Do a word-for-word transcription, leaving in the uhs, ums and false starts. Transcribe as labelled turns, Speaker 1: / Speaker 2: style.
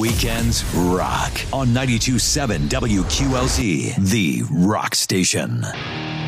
Speaker 1: Weekends rock on ninety-two point seven W Q L Z, the rock station.